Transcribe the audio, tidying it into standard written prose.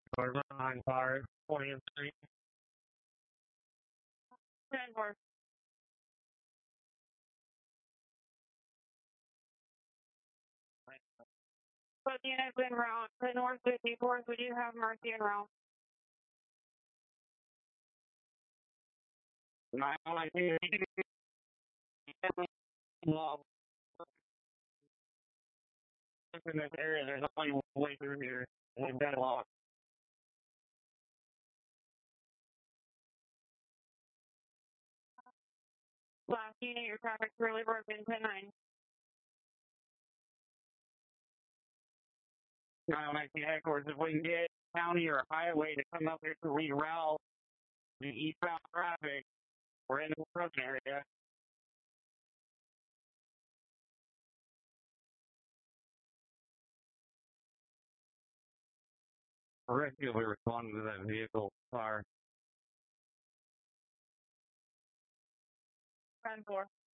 Or behind car, 20th Street. 10-4. Both units en route to North 54th. We do have Mercy en route. 919. In this area, there's only one way through here. We've got it locked. Last unit, your traffic's really broken. 10-9. 919 headquarters, if we can get county or highway to come up here to reroute the eastbound traffic, we're in the construction area. Rescue will be responding to that vehicle fire. 10-4.